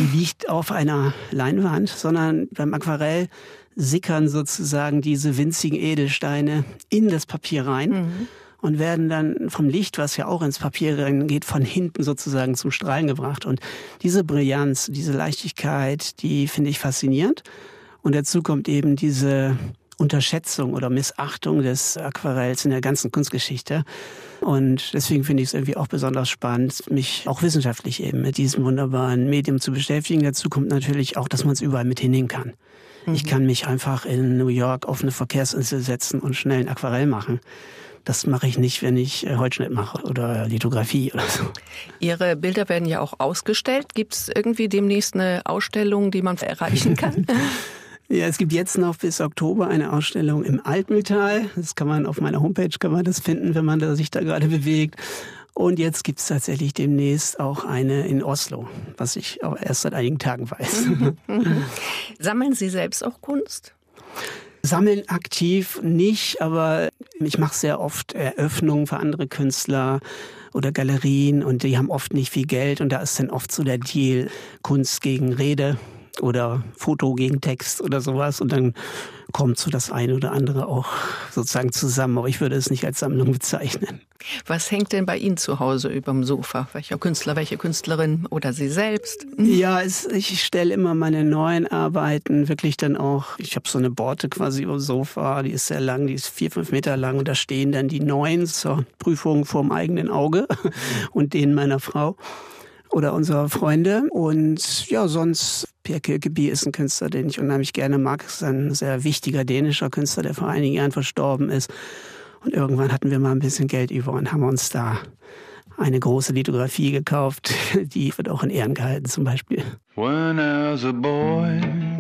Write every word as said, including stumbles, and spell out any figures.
die liegt auf einer Leinwand, sondern beim Aquarell sickern sozusagen diese winzigen Edelsteine in das Papier rein. Mhm. Und werden dann vom Licht, was ja auch ins Papier reingeht, von hinten sozusagen zum Strahlen gebracht. Und diese Brillanz, diese Leichtigkeit, die finde ich faszinierend. Und dazu kommt eben diese Unterschätzung oder Missachtung des Aquarells in der ganzen Kunstgeschichte. Und deswegen finde ich es irgendwie auch besonders spannend, mich auch wissenschaftlich eben mit diesem wunderbaren Medium zu beschäftigen. Dazu kommt natürlich auch, dass man es überall mit hinnehmen kann. Mhm. Ich kann mich einfach in New York auf eine Verkehrsinsel setzen und schnell ein Aquarell machen. Das mache ich nicht, wenn ich Holzschnitt mache oder Lithografie oder so. Ihre Bilder werden ja auch ausgestellt. Gibt es irgendwie demnächst eine Ausstellung, die man erreichen kann? Ja, es gibt jetzt noch bis Oktober eine Ausstellung im Altmühltal. Das kann man auf meiner Homepage kann man das finden, wenn man da sich da gerade bewegt. Und jetzt gibt es tatsächlich demnächst auch eine in Oslo, was ich auch erst seit einigen Tagen weiß. Sammeln Sie selbst auch Kunst? Sammeln aktiv nicht, aber ich mache sehr oft Eröffnungen für andere Künstler oder Galerien und die haben oft nicht viel Geld und da ist dann oft so der Deal Kunst gegen Rede oder Foto gegen Text oder sowas und dann kommt so das eine oder andere auch sozusagen zusammen, aber ich würde es nicht als Sammlung bezeichnen. Was hängt denn bei Ihnen zu Hause überm Sofa? Welcher Künstler, welche Künstlerin oder Sie selbst? Ja, es, ich stelle immer meine neuen Arbeiten wirklich dann auch, ich habe so eine Borte quasi über dem Sofa, die ist sehr lang, die ist vier, fünf Meter lang und da stehen dann die neuen zur Prüfung vorm eigenen Auge und denen meiner Frau oder unserer Freunde. Und ja, sonst, Per Kirkeby ist ein Künstler, den ich unheimlich gerne mag. Es ist ein sehr wichtiger dänischer Künstler, der vor einigen Jahren verstorben ist. Und irgendwann hatten wir mal ein bisschen Geld über und haben uns da eine große Lithografie gekauft. Die wird auch in Ehren gehalten zum Beispiel. When I was a boy